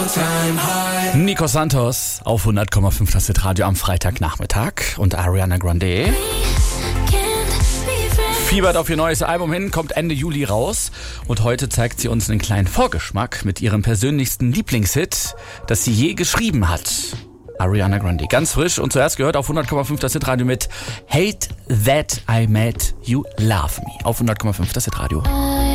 Nico Santos auf 100,5 das Hitradio am Freitagnachmittag und Ariana Grande fiebert auf ihr neues Album hin, kommt Ende Juli raus und heute zeigt sie uns einen kleinen Vorgeschmack mit ihrem persönlichsten Lieblingshit, das sie je geschrieben hat. Ariana Grande, ganz frisch und zuerst gehört auf 100,5 das Hitradio mit Hate That I Made You Love Me auf 100,5 das Hitradio.